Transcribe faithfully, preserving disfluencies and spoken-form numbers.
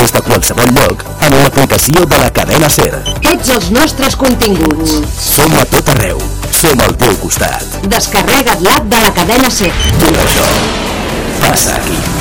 des de qualsevol lloc en l'aplicació de la cadena SER. Tots els nostres continguts. Som a tot arreu. Som al teu costat. Descarrega't l'app de la cadena SER. Tot això passa aquí.